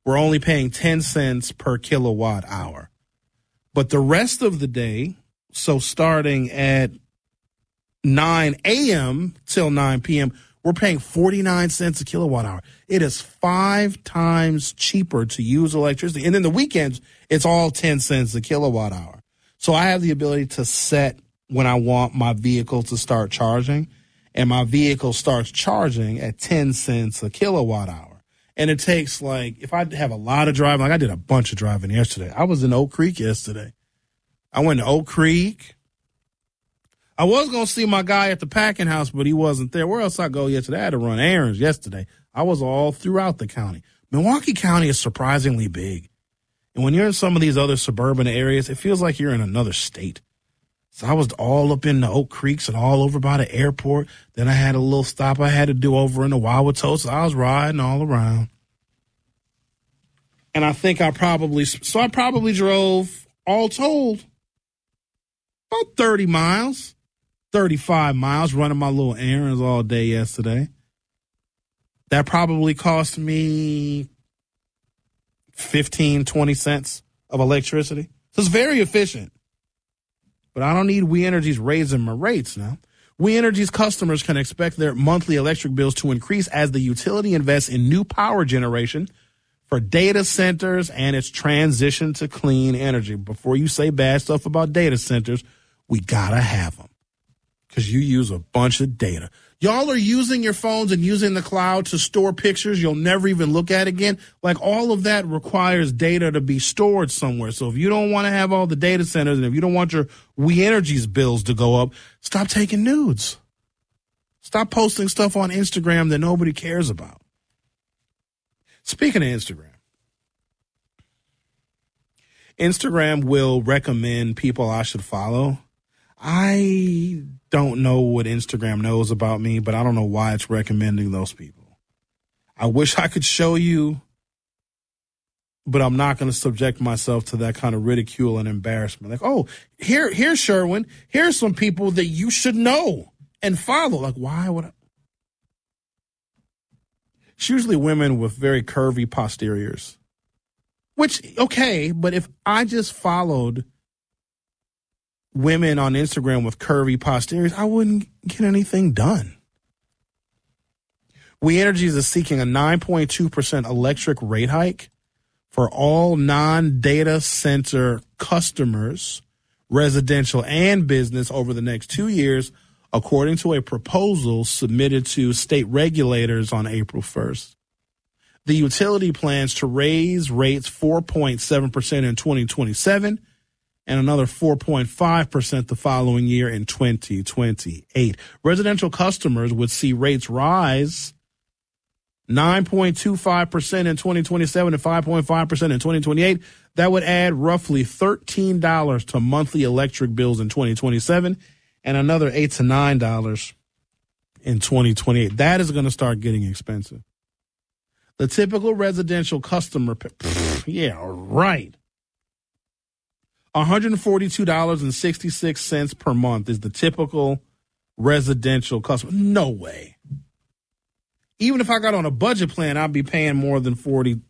we're only paying 10 cents per kilowatt hour. But the rest of the day, so starting at 9 a.m. till 9 p.m., we're paying 49 cents a kilowatt hour. It is 5 times cheaper to use electricity. And then the weekends, it's all 10 cents a kilowatt hour. So I have the ability to set when I want my vehicle to start charging, and my vehicle starts charging at 10 cents a kilowatt hour. And it takes, like, if I have a lot of driving, like I did a bunch of driving yesterday. I was in Oak Creek yesterday. I went to Oak Creek. I was going to see my guy at the packing house, but he wasn't there. Where else I go yesterday? I had to run errands yesterday. I was all throughout the county. Milwaukee County is surprisingly big. And when you're in some of these other suburban areas, it feels like you're in another state. So I was all up in the Oak Creeks and all over by the airport. Then I had a little stop I had to do over in the Wauwatosa. I was riding all around. And I think I probably drove, all told, about 30 miles, 35 miles, running my little errands all day yesterday. That probably cost me 15, 20 cents of electricity. So it's very efficient. But I don't need We Energy's raising my rates now. We Energy's customers can expect their monthly electric bills to increase as the utility invests in new power generation for data centers and its transition to clean energy. Before you say bad stuff about data centers, we gotta have them because you use a bunch of data. Y'all are using your phones and using the cloud to store pictures you'll never even look at again. Like, all of that requires data to be stored somewhere. So if you don't want to have all the data centers and if you don't want your We Energy's bills to go up, stop taking nudes. Stop posting stuff on Instagram that nobody cares about. Speaking of Instagram will recommend people I should follow. I don't know what Instagram knows about me, but I don't know why it's recommending those people. I wish I could show you, but I'm not going to subject myself to that kind of ridicule and embarrassment. Like, oh, here's Sherwin. Here's some people that you should know and follow. Like, why would I? It's usually women with very curvy posteriors, which, okay, but if I just followed women on Instagram with curvy posteriors, I wouldn't get anything done. We Energies is seeking a 9.2% electric rate hike for all non-data center customers, residential and business, over the next 2 years, according to a proposal submitted to state regulators on April 1st. The utility plans to raise rates 4.7% in 2027 and another 4.5% the following year in 2028. Residential customers would see rates rise 9.25% in 2027 and 5.5% in 2028. That would add roughly $13 to monthly electric bills in 2027 and another $8 to $9 in 2028. That is going to start getting expensive. The typical residential customer, yeah, right. $142.66 per month is the typical residential customer. No way. Even if I got on a budget plan, I'd be paying more than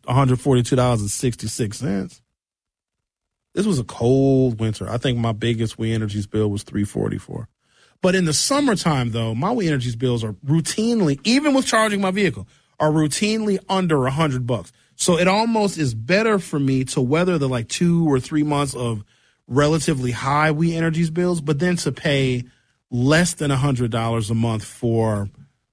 $142.66. This was a cold winter. I think my biggest We Energies bill was $344. But in the summertime, though, my We Energies bills are routinely, even with charging my vehicle, are routinely under $100. So it almost is better for me to weather the 2 or 3 months of relatively high We Energies bills, but then to pay less than $100 a month for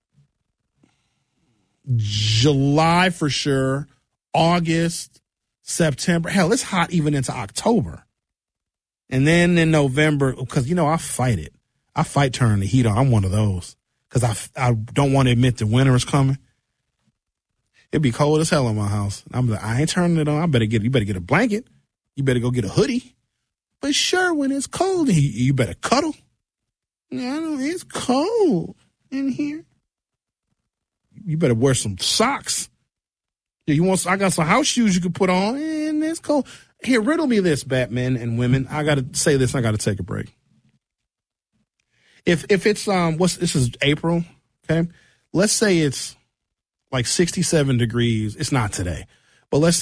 July for sure, August, September. Hell, it's hot even into October. And then in November, because, I fight it. I fight turning the heat on. I'm one of those because I don't want to admit that winter is coming. It'd be cold as hell in my house. I'm like, I ain't turning it on. You better get a blanket. You better go get a hoodie. But sure, when it's cold, you better cuddle. Yeah, I know it's cold in here. You better wear some socks. Yeah, I got some house shoes you can put on, and it's cold. Here, riddle me this, Batman and women. I got to say this, and I got to take a break. If it's, this is April, okay? Let's say it's 67 degrees. It's not today. But let's